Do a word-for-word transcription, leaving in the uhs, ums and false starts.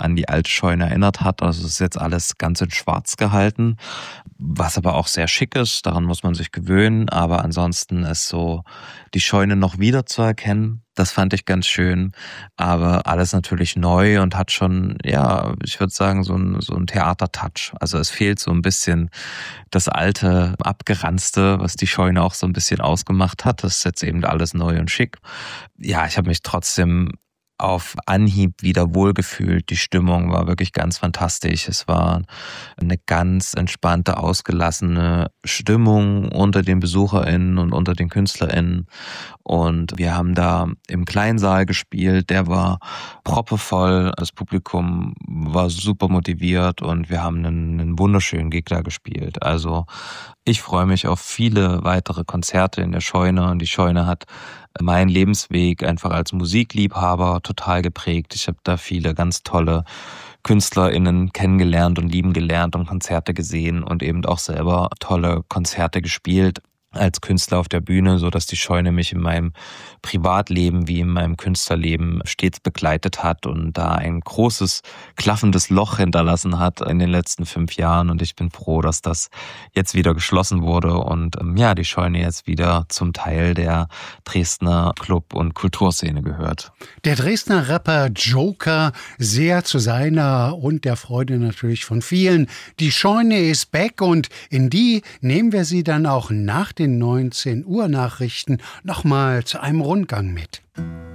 an die alte Scheune erinnert hat. Also es ist jetzt alles ganz in schwarz gehalten, was aber auch sehr schick ist. Daran muss man sich gewöhnen. Aber ansonsten ist so die Scheune noch wieder zu erkennen. Das fand ich ganz schön, aber alles natürlich neu und hat schon, ja, ich würde sagen, so ein, so ein Theater-Touch. Also es fehlt so ein bisschen das alte, abgeranzte, was die Scheune auch so ein bisschen ausgemacht hat. Das ist jetzt eben alles neu und schick. Ja, ich habe mich trotzdem auf Anhieb wieder wohlgefühlt. Die Stimmung war wirklich ganz fantastisch. Es war eine ganz entspannte, ausgelassene Stimmung unter den BesucherInnen und unter den KünstlerInnen. Und wir haben da im Kleinsaal gespielt. Der war proppevoll. Das Publikum war super motiviert und wir haben einen, einen wunderschönen Gig da gespielt. Also ich freue mich auf viele weitere Konzerte in der Scheune. Und die Scheune hat meinen Lebensweg einfach als Musikliebhaber total geprägt. Ich habe da viele ganz tolle KünstlerInnen kennengelernt und lieben gelernt und Konzerte gesehen und eben auch selber tolle Konzerte gespielt als Künstler auf der Bühne, so dass die Scheune mich in meinem Privatleben wie in meinem Künstlerleben stets begleitet hat und da ein großes, klaffendes Loch hinterlassen hat in den letzten fünf Jahren. Und ich bin froh, dass das jetzt wieder geschlossen wurde und ja, die Scheune jetzt wieder zum Teil der Dresdner Club- und Kulturszene gehört. Der Dresdner Rapper Joker, sehr zu seiner und der Freude natürlich von vielen. Die Scheune ist back und in die nehmen wir sie dann auch nach den neunzehn Uhr Nachrichten nochmal zu einem Rundgang mit.